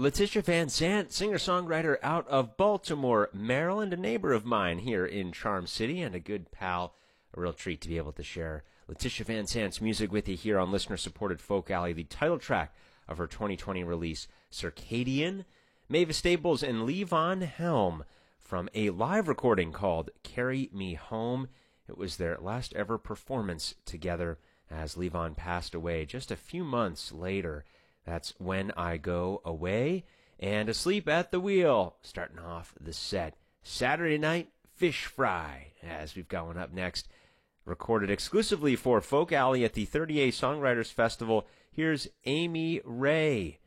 Letitia Van Sant, singer-songwriter out of Baltimore, Maryland, a neighbor of mine here in Charm City and a good pal. A real treat to be able to share Letitia Van Sant's music with you here on listener-supported Folk Alley, the title track of her 2020 release, Circadian. Mavis Staples and Levon Helm from a live recording called Carry Me Home. It was their last ever performance together as Levon passed away just a few months later. That's When I Go Away. And Asleep at the Wheel, starting off the set. Saturday Night Fish Fry, as we've got one up next. Recorded exclusively for Folk Alley at the 30A Songwriters Festival. Here's Amy Ray.